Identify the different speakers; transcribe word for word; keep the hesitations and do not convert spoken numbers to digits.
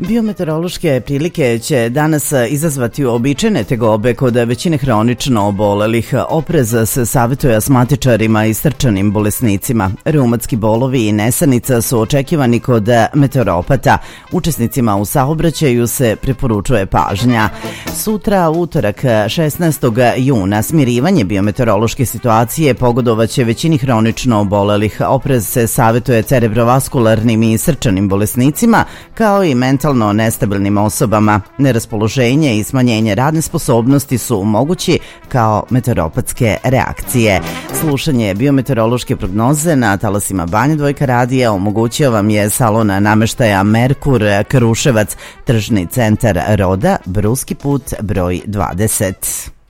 Speaker 1: Biometeorološke prilike će danas izazvati uobičajene tegobe kod većine hronično obolelih. Oprez se savjetuje astmatičarima i srčanim bolesnicima. Reumatski bolovi i nesanica su očekivani kod meteoropata. Učesnicima u saobraćaju se preporučuje pažnja. Sutra, utorak šesnaestog juna, smirivanje biometeorološke situacije pogodovaće većini hronično obolelih. Oprez se savjetuje cerebrovaskularnim i srčanim bolesnicima, kao i mentalno nestabilnim osobama. Neraspoloženje i smanjenje radne sposobnosti su mogući kao meteoropatske reakcije. Slušanje biometeorološke prognoze na talasima Banja Dvojka radija omogućio vam je salon nameštaja Merkur, Kruševac, tržni centar Roda, Bruski put broj dvadeset.